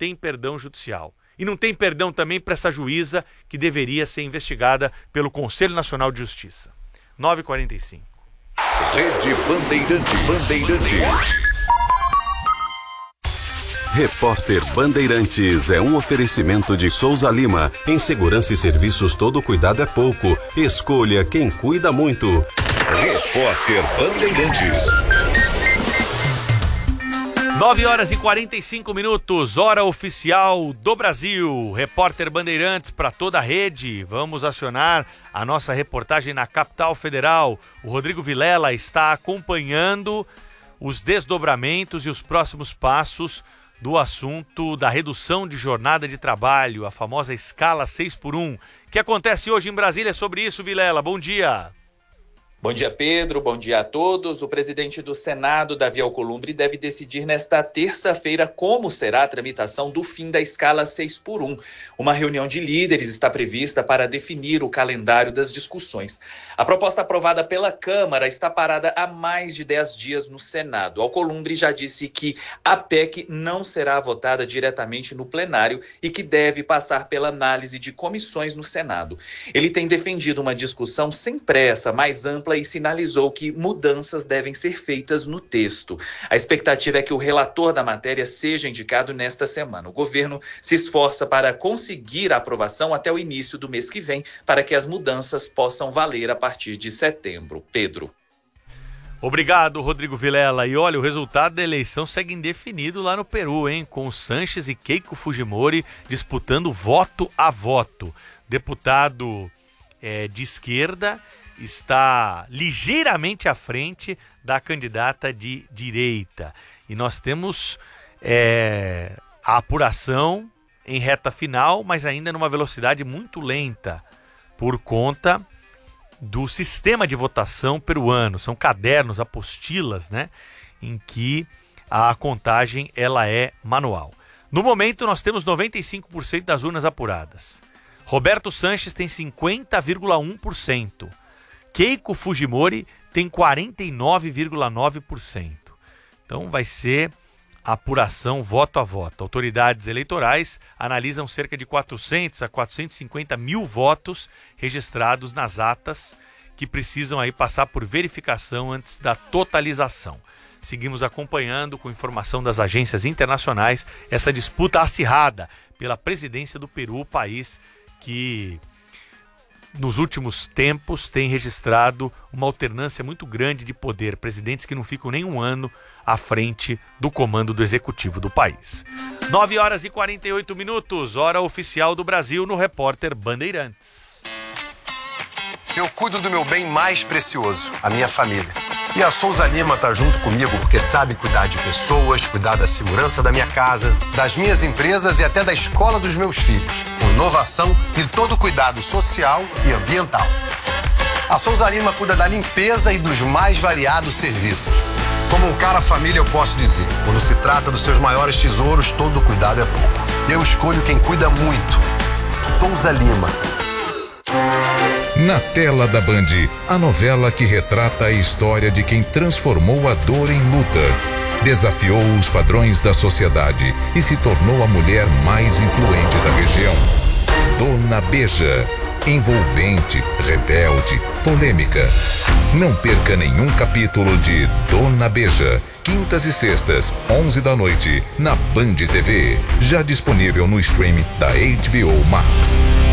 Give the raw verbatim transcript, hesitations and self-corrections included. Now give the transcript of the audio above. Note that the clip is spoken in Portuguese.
tem perdão judicial. E não tem perdão também para essa juíza que deveria ser investigada pelo Conselho Nacional de Justiça. nove e quarenta e cinco. Rede Bandeirantes. Bandeirantes. Repórter Bandeirantes é um oferecimento de Souza Lima. Em segurança e serviços, todo cuidado é pouco. Escolha quem cuida muito. Repórter Bandeirantes. nove horas e quarenta e cinco minutos, hora oficial do Brasil. Repórter Bandeirantes para toda a rede. Vamos acionar a nossa reportagem na capital federal. O Rodrigo Vilela está acompanhando os desdobramentos e os próximos passos do assunto da redução de jornada de trabalho, a famosa escala seis por um. O que acontece hoje em Brasília é sobre isso, Vilela? Bom dia. Bom dia, Pedro. Bom dia a todos. O presidente do Senado, Davi Alcolumbre, deve decidir nesta terça-feira como será a tramitação do fim da escala seis por um. Uma reunião de líderes está prevista para definir o calendário das discussões. A proposta aprovada pela Câmara está parada há mais de dez dias no Senado. Alcolumbre já disse que a P E C não será votada diretamente no plenário e que deve passar pela análise de comissões no Senado. Ele tem defendido uma discussão sem pressa, mais ampla, e sinalizou que mudanças devem ser feitas no texto. A expectativa é que o relator da matéria seja indicado nesta semana. O governo se esforça para conseguir a aprovação até o início do mês que vem, para que as mudanças possam valer a partir de setembro. Pedro. Obrigado, Rodrigo Vilela. E olha, o resultado da eleição segue indefinido lá no Peru, hein? Com Sanches e Keiko Fujimori disputando voto a voto. Deputado é, de esquerda está ligeiramente à frente da candidata de direita. E nós temos é, a apuração em reta final, mas ainda numa velocidade muito lenta, por conta do sistema de votação peruano. São cadernos, apostilas, né, em que a contagem ela é manual. No momento, nós temos noventa e cinco por cento das urnas apuradas. Roberto Sanches tem cinquenta vírgula um por cento. Keiko Fujimori tem quarenta e nove vírgula nove por cento. Então vai ser apuração voto a voto. Autoridades eleitorais analisam cerca de quatrocentos a quatrocentos e cinquenta mil votos registrados nas atas que precisam aí passar por verificação antes da totalização. Seguimos acompanhando com informação das agências internacionais essa disputa acirrada pela presidência do Peru, o país que nos últimos tempos tem registrado uma alternância muito grande de poder, presidentes que não ficam nem um ano à frente do comando do executivo do país. nove horas e quarenta e oito minutos, hora oficial do Brasil no Repórter Bandeirantes. Eu cuido do meu bem mais precioso, a minha família. E a Souza Lima tá junto comigo porque sabe cuidar de pessoas, cuidar da segurança da minha casa, das minhas empresas e até da escola dos meus filhos, com inovação e todo cuidado social e ambiental. A Souza Lima cuida da limpeza e dos mais variados serviços. Como um cara família, eu posso dizer, quando se trata dos seus maiores tesouros, todo cuidado é pouco. Eu escolho quem cuida muito. Souza Lima. Na tela da Band, a novela que retrata a história de quem transformou a dor em luta, desafiou os padrões da sociedade e se tornou a mulher mais influente da região. Dona Beija. Envolvente, rebelde, polêmica. Não perca nenhum capítulo de Dona Beija. Quintas e sextas, onze da noite, na Band T V. Já disponível no streaming da H B O Max.